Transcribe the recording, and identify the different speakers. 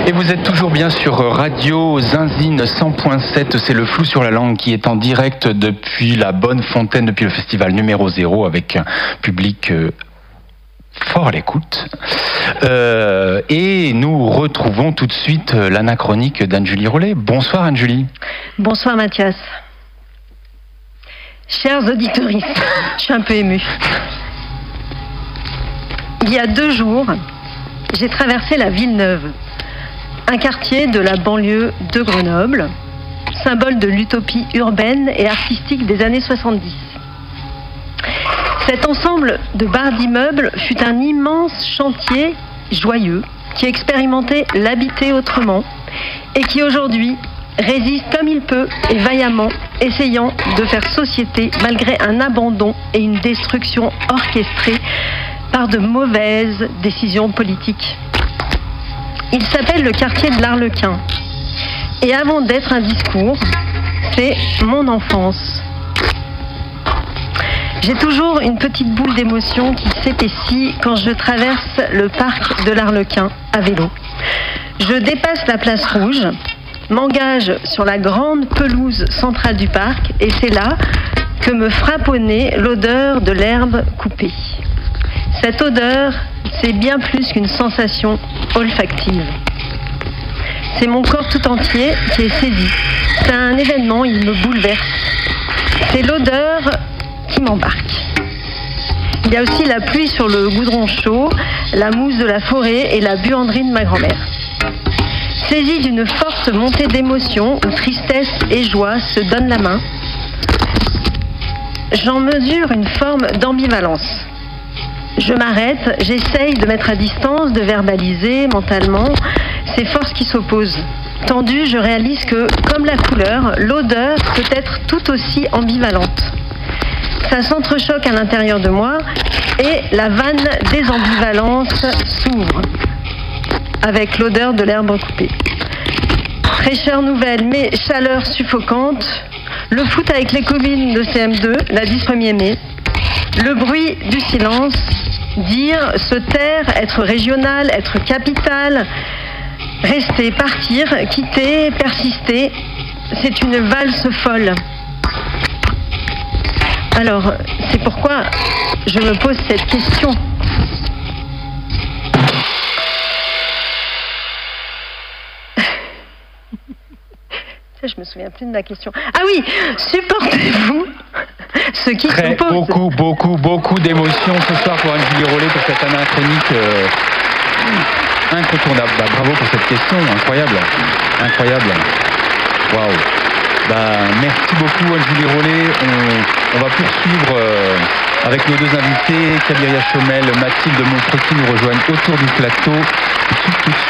Speaker 1: Et vous êtes toujours bien sur Radio Zinzine 100.7, c'est le flou sur la langue qui est en direct depuis la Bonne Fontaine, depuis le festival numéro 0 avec un public fort à l'écoute. Et nous retrouvons tout de suite l'anachronique d'Anne-Julie Rollet. Bonsoir Anne-Julie.
Speaker 2: Bonsoir Mathias. Chers auditoristes, je suis un peu émue. Il y a 2 jours, j'ai traversé la Villeneuve, un quartier de la banlieue de Grenoble, symbole de l'utopie urbaine et artistique des années 70. Cet ensemble de barres d'immeubles fut un immense chantier joyeux qui expérimentait l'habiter autrement et qui aujourd'hui résiste comme il peut et vaillamment, essayant de faire société malgré un abandon et une destruction orchestrée par de mauvaises décisions politiques. Il s'appelle le quartier de l'Arlequin. Et avant d'être un discours, c'est mon enfance. J'ai toujours une petite boule d'émotion qui s'épaissit quand je traverse le parc de l'Arlequin à vélo. Je dépasse la place rouge, m'engage sur la grande pelouse centrale du parc et c'est là que me frappe au nez l'odeur de l'herbe coupée. Cette odeur, c'est bien plus qu'une sensation olfactive. C'est mon corps tout entier qui est saisi. C'est un événement, il me bouleverse. C'est l'odeur qui m'embarque. Il y a aussi la pluie sur le goudron chaud, la mousse de la forêt et la buanderie de ma grand-mère. Saisi d'une forte montée d'émotions où tristesse et joie se donnent la main, j'en mesure une forme d'ambivalence. Je m'arrête, j'essaye de mettre à distance, de verbaliser mentalement ces forces qui s'opposent. Tendu, je réalise que, comme la couleur, l'odeur peut être tout aussi ambivalente. Ça s'entrechoque à l'intérieur de moi et la vanne des ambivalences s'ouvre avec l'odeur de l'herbe coupée. Fraîcheur nouvelle, mais chaleur suffocante. Le foot avec les copines de CM2, la 10 1er mai. Le bruit du silence, dire, se taire, être régional, être capital, rester, partir, quitter, persister, c'est une valse folle. Alors, c'est pourquoi je me pose cette question. Je me souviens plus de ma question. Ah oui, supportez-vous ce qui s'oppose.
Speaker 1: Beaucoup d'émotions ce soir pour Anne-Julie Rollet pour cette anachronique incontournable. Bravo pour cette question, incroyable. Waouh. Merci beaucoup Anne-Julie Rollet. On va poursuivre avec nos 2 invités, Cabiria Chomel, Mathilde Montreux qui nous rejoignent autour du plateau tout de suite.